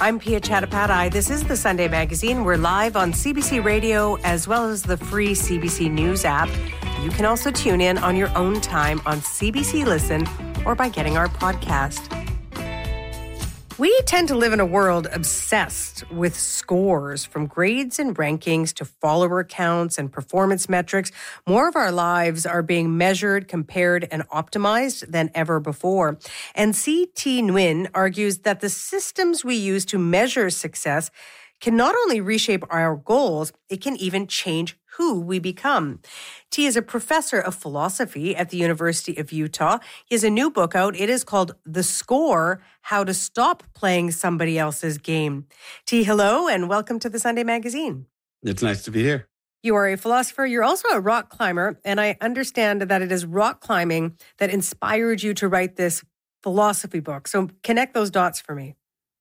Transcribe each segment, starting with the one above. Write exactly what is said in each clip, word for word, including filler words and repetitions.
I'm Pia Chattopadhyay. This is the Sunday Magazine. We're live on C B C Radio as well as the free C B C News app. You can also tune in on your own time on C B C Listen or by getting our podcast. We tend to live in a world obsessed with scores, from grades and rankings to follower counts and performance metrics. More of our lives are being measured, compared, and optimized than ever before. And C T Nguyen argues that the systems we use to measure success can not only reshape our goals, it can even change who we become. T is a professor of philosophy at the University of Utah. He has a new book out. It is called The Score: How to Stop Playing Somebody Else's Game. T, hello, and welcome to the Sunday Magazine. It's nice to be here. You are a philosopher. You're also a rock climber, and I understand that it is rock climbing that inspired you to write this philosophy book. So connect those dots for me.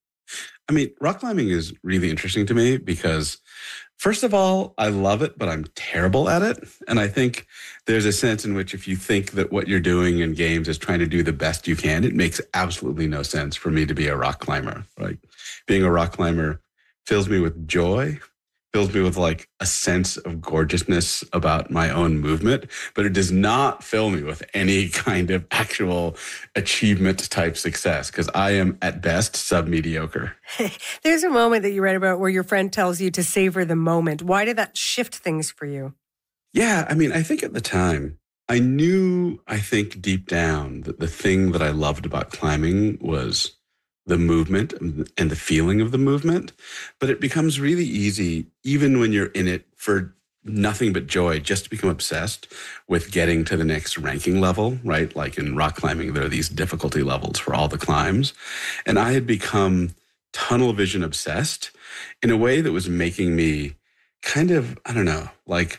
I mean, rock climbing is really interesting to me because, first of all, I love it, but I'm terrible at it. And I think there's a sense in which if you think that what you're doing in games is trying to do the best you can, it makes absolutely no sense for me to be a rock climber. Like, being a rock climber fills me with joy, fills me with like a sense of gorgeousness about my own movement, but it does not fill me with any kind of actual achievement type success because I am at best sub-mediocre. There's a moment that you read about where your friend tells you to savor the moment. Why did that shift things for you? Yeah, I mean, I think at the time, I knew, I think deep down, that the thing that I loved about climbing was the movement and the feeling of the movement. But it becomes really easy, even when you're in it for nothing but joy, just to become obsessed with getting to the next ranking level, right? Like in rock climbing, there are these difficulty levels for all the climbs. And I had become tunnel vision obsessed in a way that was making me kind of, I don't know, like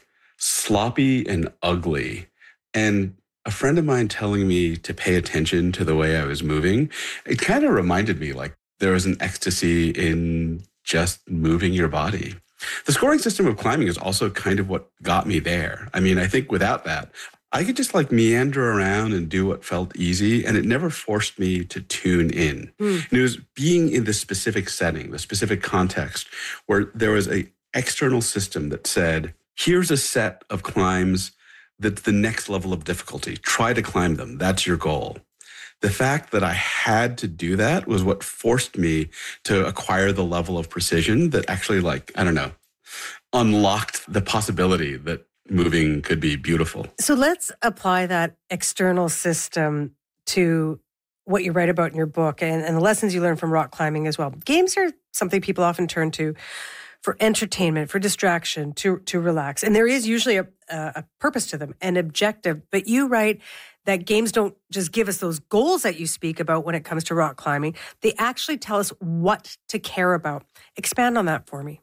sloppy and ugly. And a friend of mine telling me to pay attention to the way I was moving, it kind of reminded me like there was an ecstasy in just moving your body. The scoring system of climbing is also kind of what got me there. I mean, I think without that, I could just like meander around and do what felt easy, and it never forced me to tune in. Mm. And it was being in the specific setting, the specific context, where there was an external system that said, here's a set of climbs that's the next level of difficulty. Try to climb them. That's your goal. The fact that I had to do that was what forced me to acquire the level of precision that actually, like, I don't know, unlocked the possibility that moving could be beautiful. So let's apply that external system to what you write about in your book and, and the lessons you learn from rock climbing as well. Games are something people often turn to for entertainment, for distraction, to to relax. And there is usually a, a purpose to them, an objective. But you write that games don't just give us those goals that you speak about when it comes to rock climbing. They actually tell us what to care about. Expand on that for me.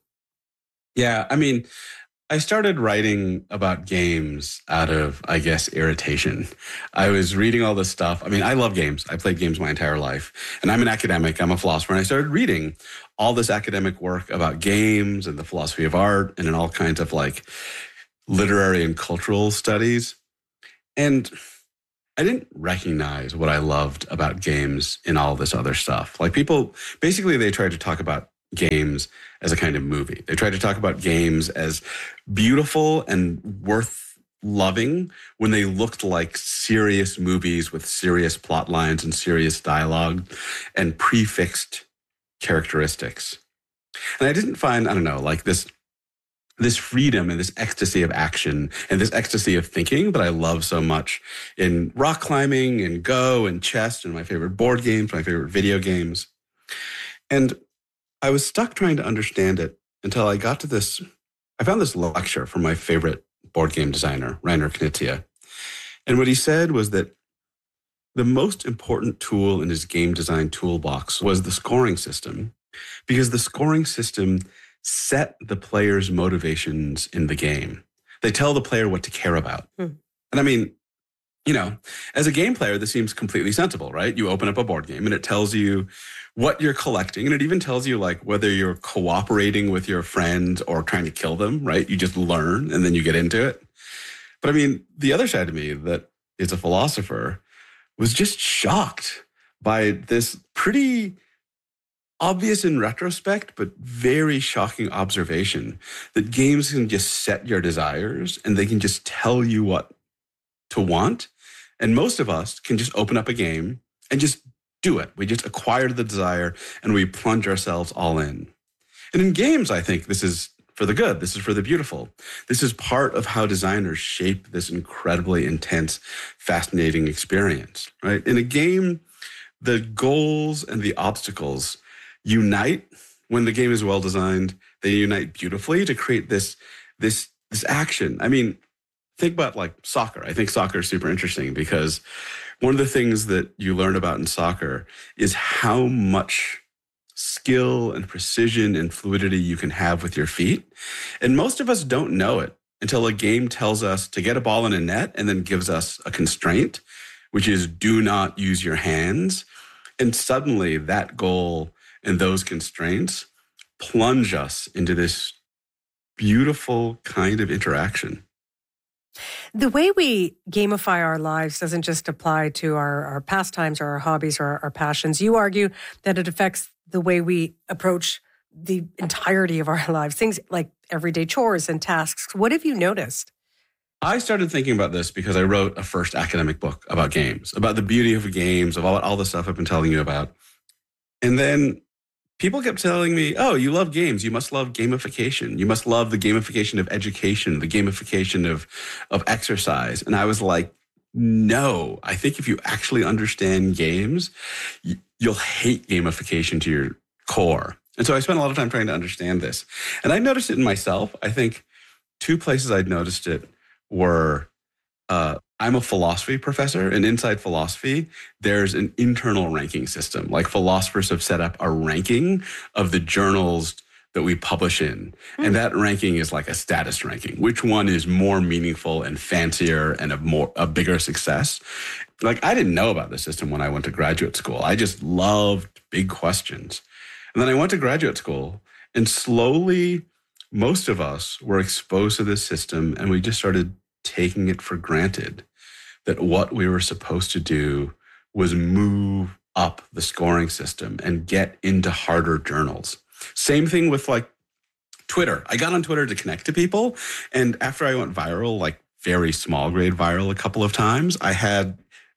Yeah, I mean, I started writing about games out of, I guess, irritation. I was reading all this stuff. I mean, I love games. I played games my entire life. And I'm an academic. I'm a philosopher. And I started reading all this academic work about games and the philosophy of art and in all kinds of like literary and cultural studies. And I didn't recognize what I loved about games in all this other stuff. Like people, basically they tried to talk about games as a kind of movie. They tried to talk about games as beautiful and worth loving when they looked like serious movies with serious plot lines and serious dialogue and prefixed characteristics. And I didn't find, I don't know, like this this freedom and this ecstasy of action and this ecstasy of thinking that I love so much in rock climbing and Go and chess and my favorite board games, my favorite video games. And I was stuck trying to understand it until I got to this, I found this lecture from my favorite board game designer, Reiner Knizia. And what he said was that the most important tool in his game design toolbox was the scoring system, because the scoring system set the player's motivations in the game. They tell the player what to care about. Hmm. And I mean, you know, as a game player, this seems completely sensible, right? You open up a board game and it tells you what you're collecting. And it even tells you like whether you're cooperating with your friends or trying to kill them, right? You just learn and then you get into it. But I mean, the other side of me that is a philosopher was just shocked by this pretty obvious in retrospect, but very shocking observation that games can just set your desires and they can just tell you what to want. And most of us can just open up a game and just do it. We just acquire the desire and we plunge ourselves all in. And in games, I think this is for the good. This is for the beautiful. This is part of how designers shape this incredibly intense, fascinating experience, right? In a game, the goals and the obstacles unite when the game is well designed. They unite beautifully to create this, this, this action. I mean, think about like soccer. I think soccer is super interesting because one of the things that you learn about in soccer is how much skill and precision and fluidity you can have with your feet. And most of us don't know it until a game tells us to get a ball in a net and then gives us a constraint, which is do not use your hands. And suddenly that goal and those constraints plunge us into this beautiful kind of interaction. The way we gamify our lives doesn't just apply to our, our pastimes or our hobbies or our, our passions. You argue that it affects the way we approach the entirety of our lives, things like everyday chores and tasks. What have you noticed? I started thinking about this because I wrote a first academic book about games, about the beauty of games, of all, all the stuff I've been telling you about. And then people kept telling me, oh, you love games. You must love gamification. You must love the gamification of education, the gamification of, of exercise. And I was like, no, I think if you actually understand games, you'll hate gamification to your core. And so I spent a lot of time trying to understand this. And I noticed it in myself. I think two places I'd noticed it were, uh, I'm a philosophy professor, and inside philosophy, there's an internal ranking system. Like philosophers have set up a ranking of the journals that we publish in. Mm. And that ranking is like a status ranking. Which one is more meaningful and fancier and a more a bigger success? Like I didn't know about the system when I went to graduate school. I just loved big questions. And then I went to graduate school, and slowly most of us were exposed to this system, and we just started taking it for granted that what we were supposed to do was move up the scoring system and get into harder journals. Same thing with like Twitter. I got on Twitter to connect to people. And after I went viral, like very small grade viral a couple of times, I had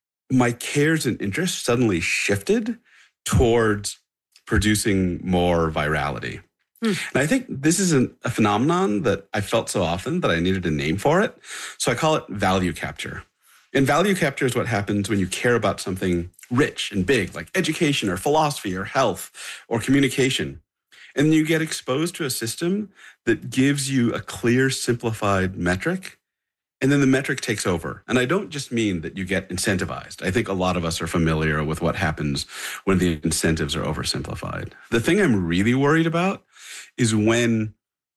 my cares and interests suddenly shifted towards producing more virality. And I think this is an, a phenomenon that I felt so often that I needed a name for it. So I call it value capture. And value capture is what happens when you care about something rich and big, like education or philosophy or health or communication. And you get exposed to a system that gives you a clear, simplified metric. And then the metric takes over. And I don't just mean that you get incentivized. I think a lot of us are familiar with what happens when the incentives are oversimplified. The thing I'm really worried about is when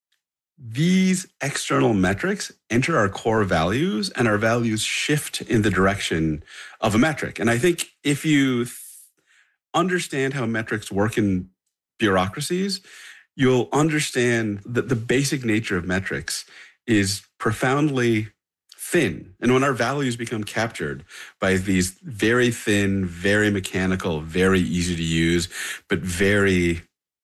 these external metrics enter our core values and our values shift in the direction of a metric. And I think if you th- understand how metrics work in bureaucracies, you'll understand that the basic nature of metrics is profoundly thin. And when our values become captured by these very thin, very mechanical, very easy to use, but very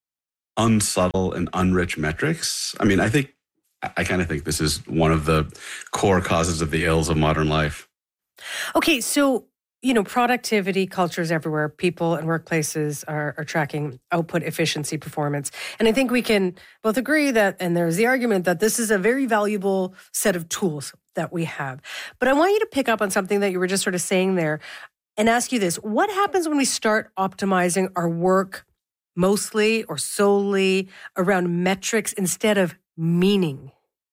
unsubtle and unrich metrics. I mean, I think, I kind of think this is one of the core causes of the ills of modern life. Okay, so, you know, productivity cultures everywhere, people and workplaces are, are tracking output, efficiency, performance. And I think we can both agree that, and there's the argument that this is a very valuable set of tools that we have. But I want you to pick up on something that you were just sort of saying there and ask you this. What happens when we start optimizing our work mostly or solely around metrics instead of meaning?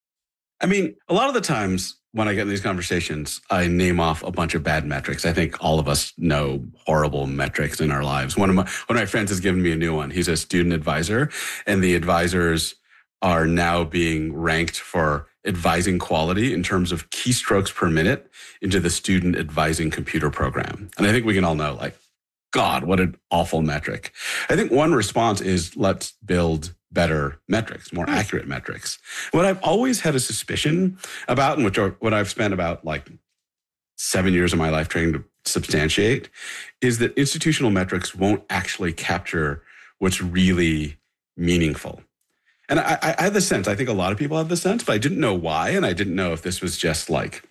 I mean, a lot of the times when I get in these conversations, I name off a bunch of bad metrics. I think all of us know horrible metrics in our lives. One of my, one of my friends has given me a new one. He's a student advisor, and the advisors are now being ranked for advising quality in terms of keystrokes per minute into the student advising computer program. And I think we can all know, like, God, what an awful metric. I think one response is let's build better metrics, more accurate metrics. What I've always had a suspicion about, and which are, what I've spent about like seven years of my life trying to substantiate, is that institutional metrics won't actually capture what's really meaningful. And I, I had the sense, I think a lot of people have the sense, but I didn't know why. And I didn't know if this was just like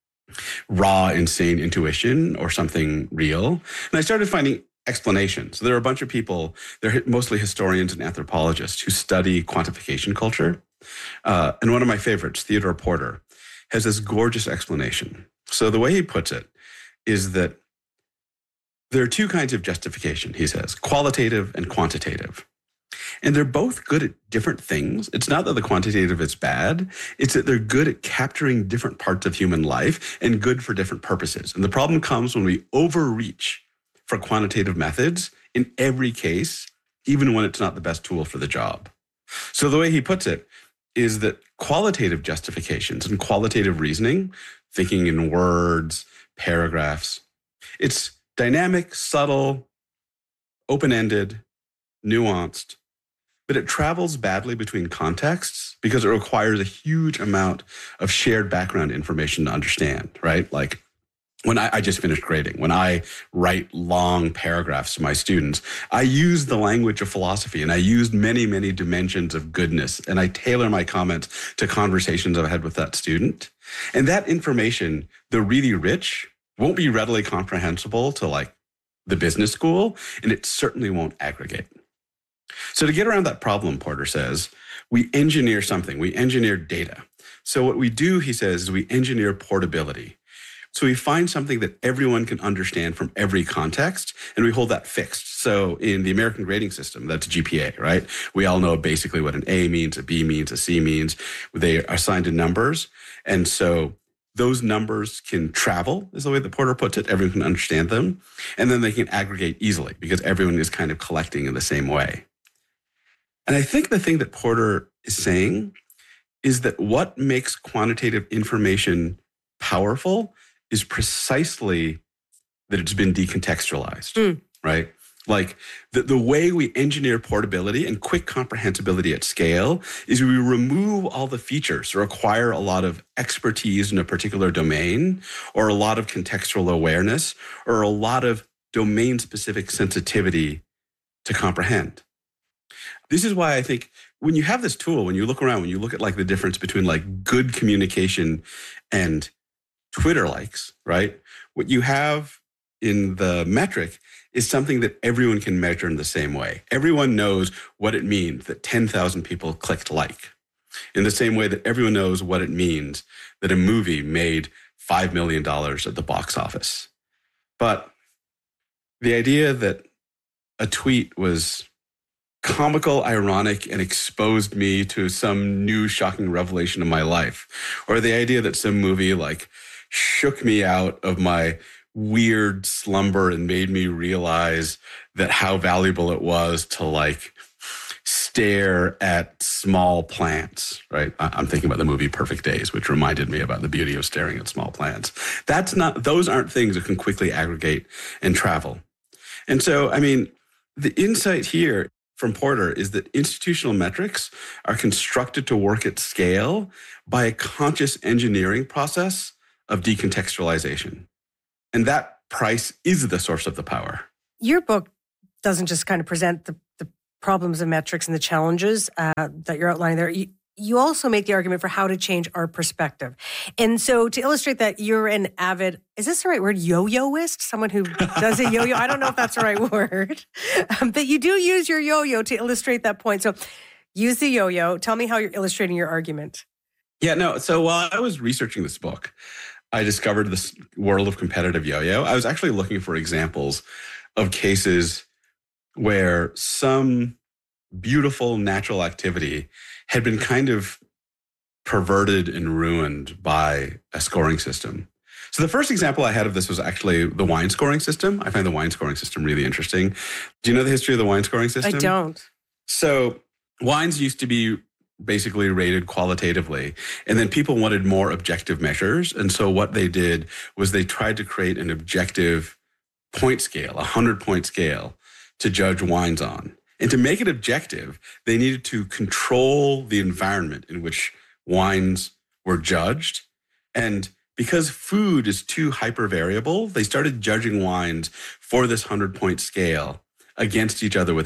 raw, insane intuition or something real. And I started finding explanations. So there are a bunch of people, they're mostly historians and anthropologists who study quantification culture. Uh, and one of my favorites, Theodore Porter, has this gorgeous explanation. So the way he puts it is that there are two kinds of justification, he says, qualitative and quantitative. And they're both good at different things. It's not that the quantitative is bad. It's that they're good at capturing different parts of human life and good for different purposes. And the problem comes when we overreach for quantitative methods in every case, even when it's not the best tool for the job. So the way he puts it is that qualitative justifications and qualitative reasoning, thinking in words, paragraphs, it's dynamic, subtle, open-ended, nuanced, but it travels badly between contexts because it requires a huge amount of shared background information to understand, right? Like when I, I just finished grading, when I write long paragraphs to my students, I use the language of philosophy and I use many, many dimensions of goodness, and I tailor my comments to conversations I've had with that student. And that information, the really rich, won't be readily comprehensible to like the business school, and it certainly won't aggregate. So to get around that problem, Porter says, we engineer something. We engineer data. So what we do, he says, is we engineer portability. So we find something that everyone can understand from every context, and we hold that fixed. So in the American grading system, that's a G P A, right? We all know basically what an A means, a B means, a C means. They are assigned to numbers. And so those numbers can travel, is the way that Porter puts it. Everyone can understand them. And then they can aggregate easily because everyone is kind of collecting in the same way. And I think the thing that Porter is saying is that what makes quantitative information powerful is precisely that it's been decontextualized, mm. right? Like the, the way we engineer portability and quick comprehensibility at scale is we remove all the features that require a lot of expertise in a particular domain or a lot of contextual awareness or a lot of domain-specific sensitivity to comprehend. This is why I think when you have this tool, when you look around, when you look at like the difference between like good communication and Twitter likes, right? What you have in the metric is something that everyone can measure in the same way. Everyone knows what it means that ten thousand people clicked like, in the same way that everyone knows what it means that a movie made five million dollars at the box office. But the idea that a tweet was comical, ironic, and exposed me to some new shocking revelation of my life, or the idea that some movie like shook me out of my weird slumber and made me realize that how valuable it was to like stare at small plants, right? I'm thinking about the movie Perfect Days, which reminded me about the beauty of staring at small plants. That's not, those aren't things that can quickly aggregate and travel. And so, I mean, the insight here from Porter is that institutional metrics are constructed to work at scale by a conscious engineering process of decontextualization. And that price is the source of the power. Your book doesn't just kind of present the, the problems of metrics and the challenges uh, that you're outlining there. You, you also make the argument for how to change our perspective. And so to illustrate that, you're an avid, is this the right word, yo-yoist? Someone who does a yo-yo? I don't know if that's the right word. Um, but you do use your yo-yo to illustrate that point. So use the yo-yo. Tell me how you're illustrating your argument. Yeah, no. So while I was researching this book, I discovered this world of competitive yo-yo. I was actually looking for examples of cases where some beautiful natural activity had been kind of perverted and ruined by a scoring system. So the first example I had of this was actually the wine scoring system. I find the wine scoring system really interesting. Do you know the history of the wine scoring system? I don't. So wines used to be basically rated qualitatively. And then people wanted more objective measures. And so what they did was they tried to create an objective point scale, a hundred-point scale to judge wines on. And to make it objective, they needed to control the environment in which wines were judged. And because food is too hyper-variable, they started judging wines for this hundred-point scale against each other without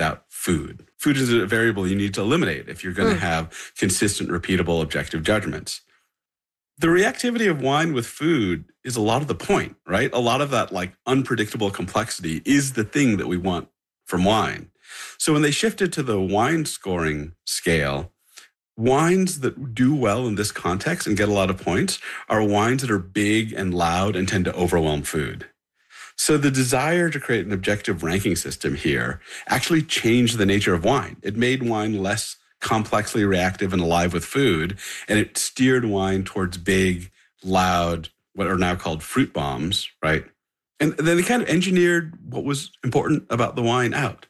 food. Food is a variable you need to eliminate if you're going to mm. have consistent, repeatable, objective judgments. The reactivity of wine with food is a lot of the point, right? A lot of that like unpredictable complexity is the thing that we want from wine. So when they shifted to the wine scoring scale, wines that do well in this context and get a lot of points are wines that are big and loud and tend to overwhelm food. So the desire to create an objective ranking system here actually changed the nature of wine. It made wine less complexly reactive and alive with food, and it steered wine towards big, loud, what are now called fruit bombs, right? And then they kind of engineered what was important about the wine out.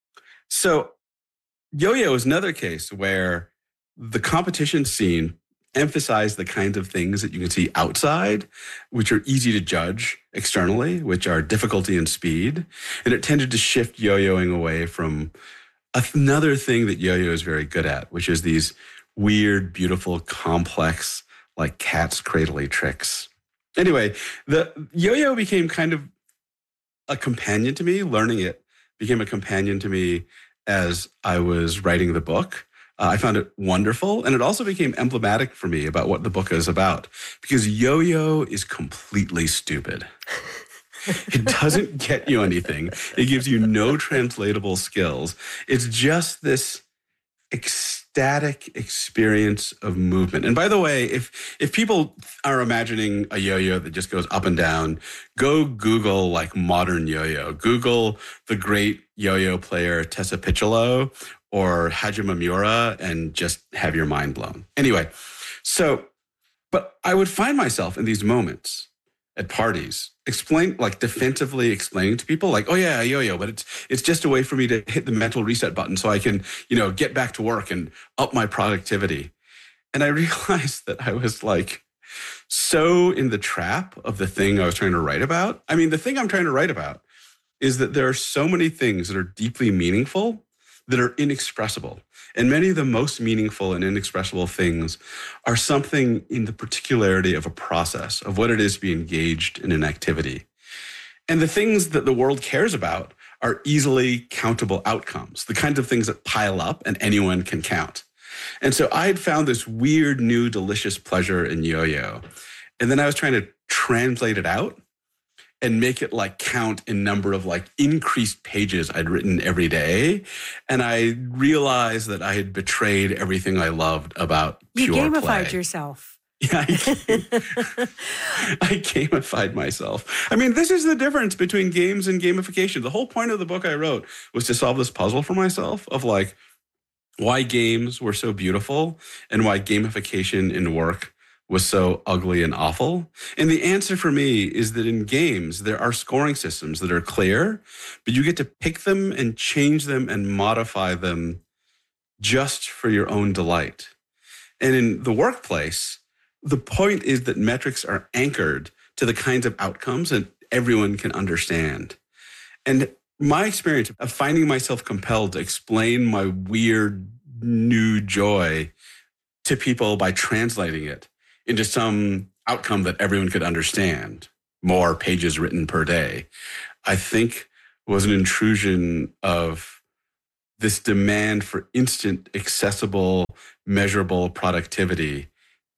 So Yo-Yo is another case where the competition scene emphasized the kinds of things that you can see outside, which are easy to judge externally, which are difficulty and speed. And it tended to shift yo-yoing away from another thing that Yo-Yo is very good at, which is these weird, beautiful, complex, like cat's cradle-y tricks. Anyway, the Yo-Yo became kind of a companion to me. Learning it became a companion to me as I was writing the book. Uh, I found it wonderful, and it also became emblematic for me about what the book is about, because Yo-Yo is completely stupid. It doesn't get you anything. It gives you no translatable skills. It's just this ecstatic experience of movement. And by the way, if if people are imagining a yo-yo that just goes up and down, go Google like modern yo-yo. Google the great yo-yo player Tessa Piccolo or Hajime Miura and just have your mind blown. Anyway, so, but I would find myself in these moments at parties, explain, like defensively explaining to people like, oh yeah, a yo-yo, but it's it's just a way for me to hit the mental reset button so I can, you know, get back to work and up my productivity. And I realized that I was like so in the trap of the thing I was trying to write about. I mean, the thing I'm trying to write about is that there are so many things that are deeply meaningful that are inexpressible. And many of the most meaningful and inexpressible things are something in the particularity of a process, of what it is to be engaged in an activity. And the things that the world cares about are easily countable outcomes, the kinds of things that pile up and anyone can count. And so I had found this weird, new, delicious pleasure in yo-yo. And then I was trying to translate it out and make it like count in number of like increased pages I'd written every day. And I realized that I had betrayed everything I loved about you pure play. You gamified yourself. Yeah, I, I gamified myself. I mean, this is the difference between games and gamification. The whole point of the book I wrote was to solve this puzzle for myself of like why games were so beautiful and why gamification in work was so ugly and awful. And the answer for me is that in games, there are scoring systems that are clear, but you get to pick them and change them and modify them just for your own delight. And in the workplace, the point is that metrics are anchored to the kinds of outcomes that everyone can understand. And my experience of finding myself compelled to explain my weird new joy to people by translating it into some outcome that everyone could understand, more pages written per day, I think was an intrusion of this demand for instant, accessible, measurable productivity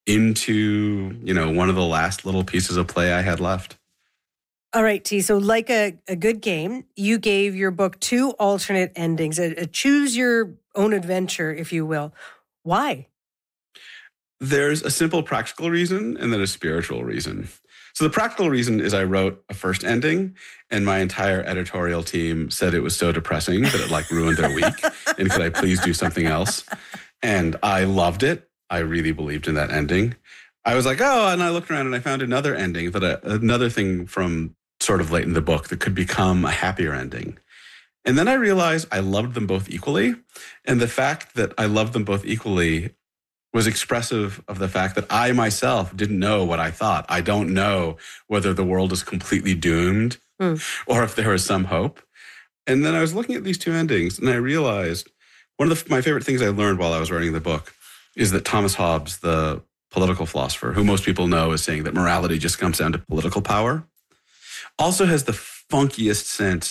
into, you know, one of the last little pieces of play I had left. All right, T. So like a, a good game, you gave your book two alternate endings, a, a choose your own adventure, if you will. Why? There's a simple practical reason and then a spiritual reason. So the practical reason is I wrote a first ending and my entire editorial team said it was so depressing that it like ruined their week. And could I please do something else? And I loved it. I really believed in that ending. I was like, oh, and I looked around and I found another ending, that I, another thing from sort of late in the book that could become a happier ending. And then I realized I loved them both equally. And the fact that I loved them both equally was expressive of the fact that I myself didn't know what I thought. I don't know whether the world is completely doomed mm. or if there was some hope. And then I was looking at these two endings and I realized one of the, my favorite things I learned while I was writing the book is that Thomas Hobbes, the political philosopher, who most people know as saying that morality just comes down to political power, also has the funkiest sense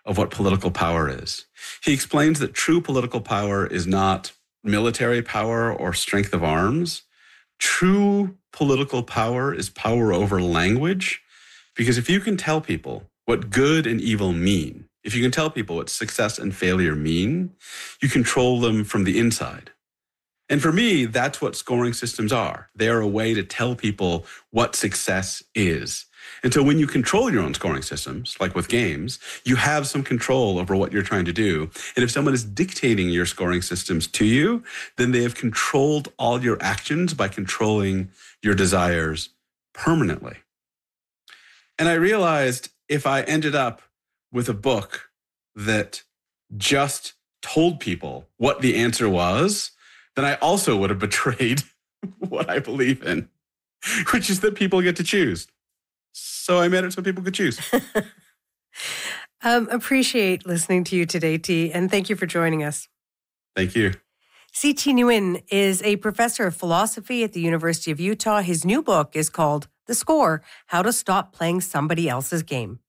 of what political power is. He explains that true political power is not military power or strength of arms. True political power is power over language, because if you can tell people what good and evil mean, if you can tell people what success and failure mean, you control them from the inside. And for me, that's what scoring systems are. They are a way to tell people what success is. And so when you control your own scoring systems, like with games, you have some control over what you're trying to do. And if someone is dictating your scoring systems to you, then they have controlled all your actions by controlling your desires permanently. And I realized if I ended up with a book that just told people what the answer was, then I also would have betrayed what I believe in, which is that people get to choose. So I made it so people could choose. um, appreciate listening to you today, T, and thank you for joining us. Thank you. C T Nguyen is a professor of philosophy at the University of Utah. His new book is called The Score: How to Stop Playing Somebody Else's Game.